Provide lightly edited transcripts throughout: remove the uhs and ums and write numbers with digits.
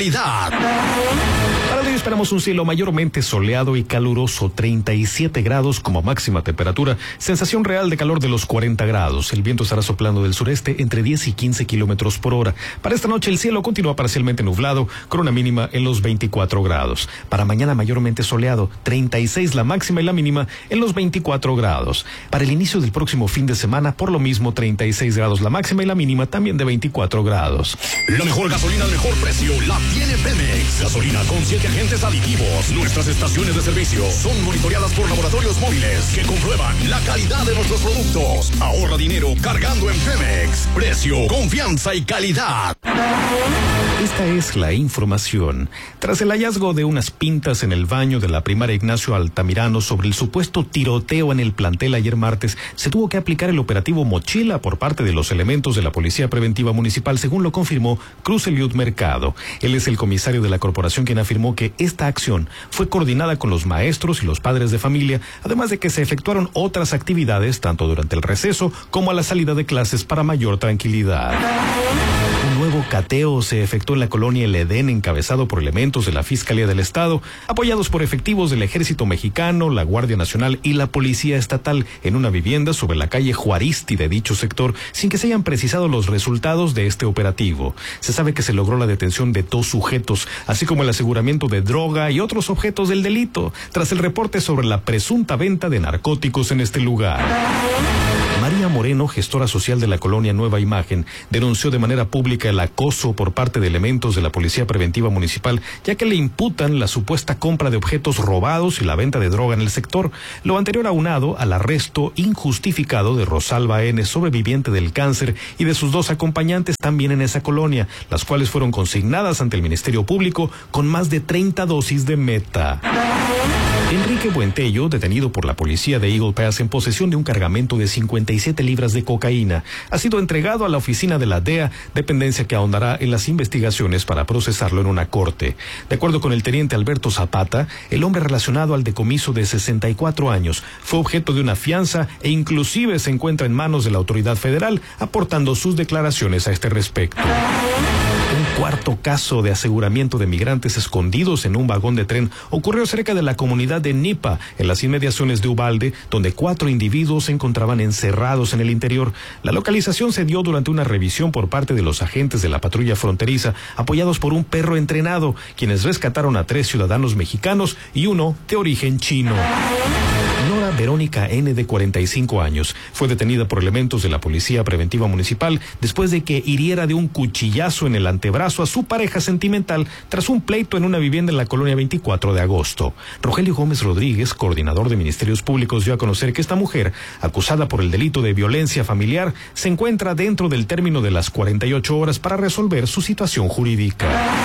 Para hoy esperamos un cielo mayormente soleado y caluroso, 37 grados como máxima temperatura, sensación real de calor de los 40 grados. El viento estará soplando del sureste entre 10 y 15 kilómetros por hora. Para esta noche el cielo continúa parcialmente nublado, con una mínima en los 24 grados. Para mañana mayormente soleado, 36 la máxima y la mínima en los 24 grados. Para el inicio del próximo fin de semana, por lo mismo, 36 grados la máxima y la mínima también de 24 grados. La mejor gasolina al mejor precio la tiene Pemex. Gasolina con 7 agentes aditivos. Nuestras estaciones de servicio son monitoreadas por laboratorios móviles que comprueban la calidad de nuestros productos. Ahorra dinero cargando en Pemex. Precio, confianza y calidad. Esta es la información. Tras el hallazgo de unas pintas en el baño de la primaria Ignacio Altamirano sobre el supuesto tiroteo en el plantel ayer martes, se tuvo que aplicar el operativo Mochila por parte de los elementos de la Policía Preventiva Municipal, según lo confirmó Cruz Eliud Mercado. Él es el comisario de la corporación quien afirmó que esta acción fue coordinada con los maestros y los padres de familia, además de que se efectuaron otras actividades tanto durante el receso como a la salida de clases para mayor tranquilidad. Un nuevo cateo se efectuó en la colonia El Edén, encabezado por elementos de la Fiscalía del Estado, apoyados por efectivos del Ejército Mexicano, la Guardia Nacional y la Policía Estatal, en una vivienda sobre la calle Juaristi de dicho sector, sin que se hayan precisado los resultados de este operativo. Se sabe que se logró la detención de 2 sujetos, así como el aseguramiento de droga y otros objetos del delito, tras el reporte sobre la presunta venta de narcóticos en este lugar. María Moreno, gestora social de la colonia Nueva Imagen, denunció de manera pública el acoso por parte de elementos de la Policía Preventiva Municipal, ya que le imputan la supuesta compra de objetos robados y la venta de droga en el sector. Lo anterior aunado al arresto injustificado de Rosalba N., sobreviviente del cáncer, y de sus 2 acompañantes también en esa colonia, las cuales fueron consignadas ante el Ministerio Público con más de 30 dosis de meta. Enrique Buentello, detenido por la policía de Eagle Pass en posesión de un cargamento de 57 libras de cocaína, ha sido entregado a la oficina de la DEA, dependencia que ahondará en las investigaciones para procesarlo en una corte. De acuerdo con el teniente Alberto Zapata, el hombre relacionado al decomiso de 64 años fue objeto de una fianza e inclusive se encuentra en manos de la autoridad federal, aportando sus declaraciones a este respecto. Un cuarto caso de aseguramiento de migrantes escondidos en un vagón de tren ocurrió cerca de la comunidad de Nipa, en las inmediaciones de Uvalde, donde 4 individuos se encontraban encerrados en el interior. La localización se dio durante una revisión por parte de los agentes de la patrulla fronteriza, apoyados por un perro entrenado, quienes rescataron a 3 ciudadanos mexicanos y 1 de origen chino. Nora Verónica N., de 45 años, fue detenida por elementos de la Policía Preventiva Municipal después de que hiriera de un cuchillazo en el antebrazo a su pareja sentimental tras un pleito en una vivienda en la colonia 24 de agosto. Rogelio Gómez Rodríguez, coordinador de Ministerios Públicos, dio a conocer que esta mujer, acusada por el delito de violencia familiar, se encuentra dentro del término de las 48 horas para resolver su situación jurídica.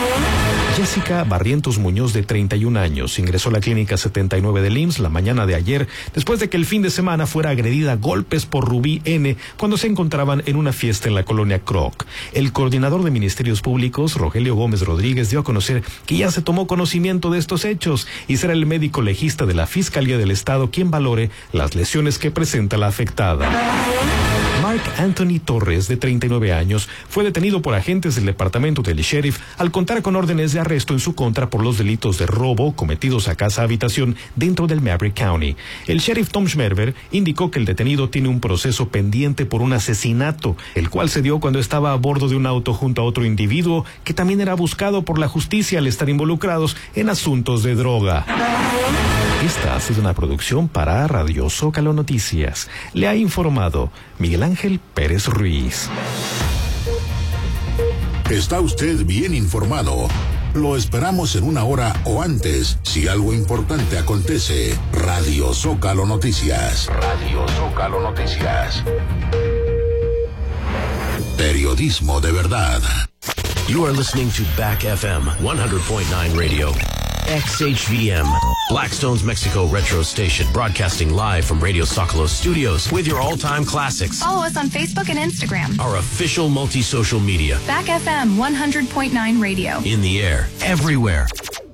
Jessica Barrientos Muñoz, de 31 años, ingresó a la clínica 79 del IMSS la mañana de ayer, después de que el fin de semana fuera agredida a golpes por Rubí N. cuando se encontraban en una fiesta en la colonia Croc. El coordinador de Ministerios Públicos, Rogelio Gómez Rodríguez, dio a conocer que ya se tomó conocimiento de estos hechos y será el médico legista de la Fiscalía del Estado quien valore las lesiones que presenta la afectada. Mark Anthony Torres, de 39 años, fue detenido por agentes del departamento del sheriff al contar con órdenes de arresto en su contra por los delitos de robo cometidos a casa-habitación dentro del Maverick County. El sheriff Tom Schmerber indicó que el detenido tiene un proceso pendiente por un asesinato, el cual se dio cuando estaba a bordo de un auto junto a otro individuo que también era buscado por la justicia al estar involucrados en asuntos de droga. Esta ha sido una producción para Radio Zócalo Noticias. Le ha informado Miguel Ángel Pérez Ruiz. Está usted bien informado. Lo esperamos en 1 hora o antes, si algo importante acontece. Radio Zócalo Noticias. Radio Zócalo Noticias. Periodismo de verdad. You are listening to Back FM 100.9 Radio. XHVM, Blackstone's Mexico Retro Station, broadcasting live from Radio Zócalo Studios with your all-time classics. Follow us on Facebook and Instagram. Our official multi-social media. Back FM 100.9 Radio. In the air, everywhere.